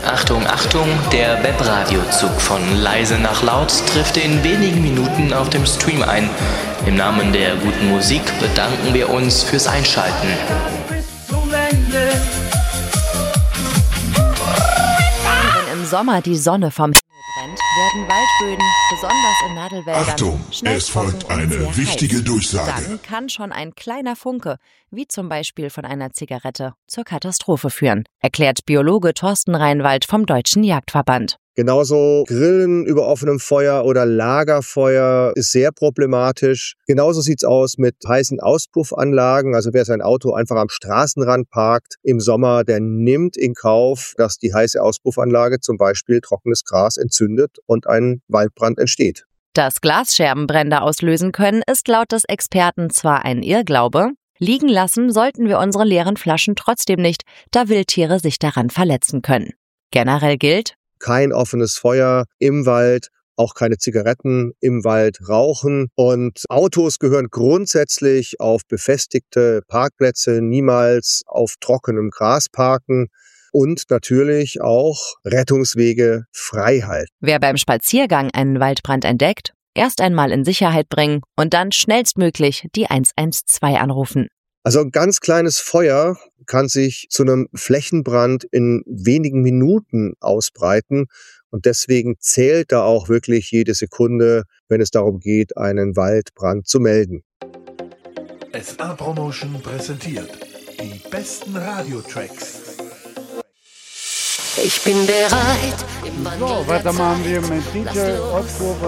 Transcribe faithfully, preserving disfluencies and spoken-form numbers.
Achtung, Achtung, der Webradiozug von leise nach laut trifft in wenigen Minuten auf dem Stream ein. Im Namen der guten Musik bedanken wir uns fürs Einschalten. Wenn im Sommer die Sonne vom Himmel brennt, werden Waldböden, besonders in Nadelwäldern, Achtung, schnell es folgt trocken und eine sehr wichtige heiß. Durchsage. Dann kann schon ein kleiner Funke, wie zum Beispiel von einer Zigarette, zur Katastrophe führen, erklärt Biologe Thorsten Reinwald vom Deutschen Jagdverband. Genauso Grillen über offenem Feuer oder Lagerfeuer ist sehr problematisch. Genauso sieht's aus mit heißen Auspuffanlagen. Also wer sein Auto einfach am Straßenrand parkt im Sommer, der nimmt in Kauf, dass die heiße Auspuffanlage zum Beispiel trockenes Gras entzündet und ein Waldbrand entsteht. Dass Glasscherbenbrände auslösen können, ist laut des Experten zwar ein Irrglaube. Liegen lassen sollten wir unsere leeren Flaschen trotzdem nicht, da Wildtiere sich daran verletzen können. Generell gilt: Kein offenes Feuer im Wald, auch keine Zigaretten im Wald rauchen. Und Autos gehören grundsätzlich auf befestigte Parkplätze, niemals auf trockenem Gras parken. Und natürlich auch Rettungswege frei halten. Wer beim Spaziergang einen Waldbrand entdeckt, erst einmal in Sicherheit bringen und dann schnellstmöglich die eins eins zwei anrufen. Also ein ganz kleines Feuer kann sich zu einem Flächenbrand in wenigen Minuten ausbreiten. Und deswegen zählt da auch wirklich jede Sekunde, wenn es darum geht, einen Waldbrand zu melden. S A Promotion präsentiert die besten Radiotracks. Ich bin bereit, im Wandel So, der weiter machen wir Zeit, mit D J lass los. Otto